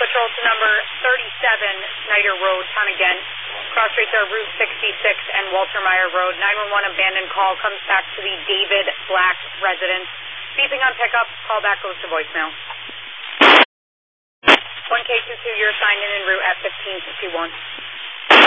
Patrol to number 37 Snyder Road, Townagent. Cross streets are Route 66 and Walter Meyer Road. 911 abandoned call comes back to the David Black residence. Beeping on pickup, call back goes to voicemail. 1K22, you're signed in route at 1551.